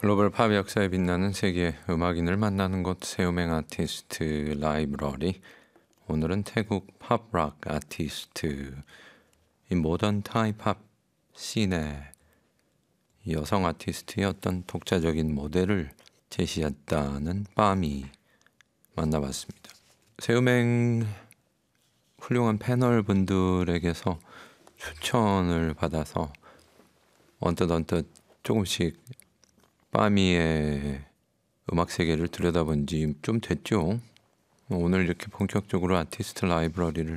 글로벌 팝 역사에 빛나는 세계 음악인을 만나는 곳 세우맹 아티스트 라이브러리. 오늘은 태국 팝락 아티스트 이 모던 타이팝 씬의 여성 아티스트의 어떤 독자적인 모델을 제시했다는 빠미 만나봤습니다. 세우맹 훌륭한 패널 분들에게서 추천을 받아서 언뜻 조금씩 빠미의 음악 세계를 들여다본 지 좀 됐죠. 오늘 이렇게 본격적으로 아티스트 라이브러리를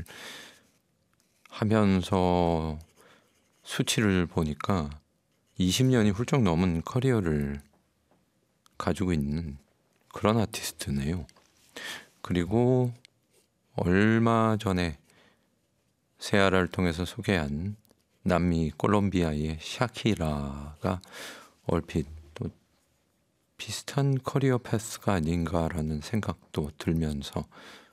하면서 수치를 보니까 20년이 훌쩍 넘은 커리어를 가지고 있는 그런 아티스트네요. 그리고 얼마 전에 세아라를 통해서 소개한 남미 콜롬비아의 샤키라가 얼핏 또 비슷한 커리어 패스가 아닌가라는 생각도 들면서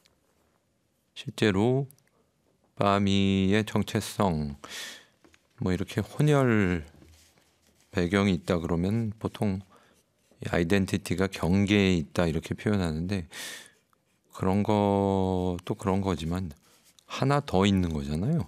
실제로 빠미의 정체성 뭐 이렇게 혼혈 배경이 있다 그러면 보통 아이덴티티가 경계에 있다 이렇게 표현하는데 그런 것도 그런 거지만 하나 더 있는 거잖아요.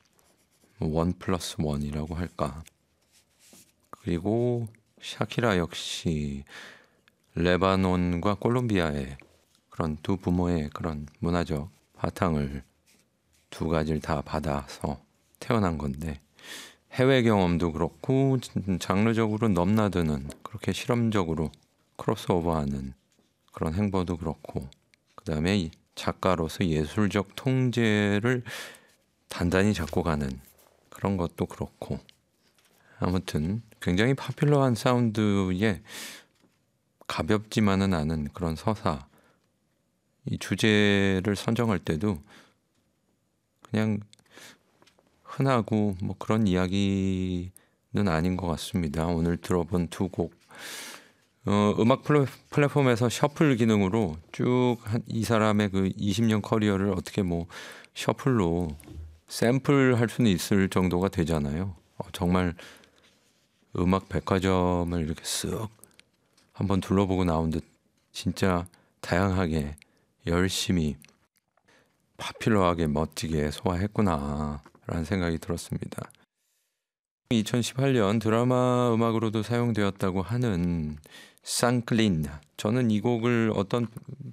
1+1이라고 할까. 그리고 샤키라 역시 레바논과 콜롬비아의 그런 두 부모의 그런 문화적 바탕을 두 가지를 다 받아서 태어난 건데 해외 경험도 그렇고 장르적으로 넘나드는 그렇게 실험적으로 크로스오버하는 그런 행보도 그렇고 그 다음에 작가로서 예술적 통제를 단단히 잡고 가는 그런 것도 그렇고 아무튼 굉장히 파퓰러한 사운드에 가볍지만은 않은 그런 서사 이 주제를 선정할 때도 그냥 흔하고 뭐 그런 이야기는 아닌 것 같습니다. 오늘 들어본 두 곡 음악 플랫폼에서 셔플 기능으로 쭉 이 사람의 그 20년 커리어를 어떻게 뭐 셔플로 샘플 할 수는 있을 정도가 되잖아요. 정말 음악 백화점을 이렇게 쓱 한번 둘러보고 나온 듯 진짜 다양하게 열심히 파퓰러하게 멋지게 소화했구나 라는 생각이 들었습니다. 2018년 드라마 음악으로도 사용되었다고 하는 쌍클린, 저는 이 곡을 어떤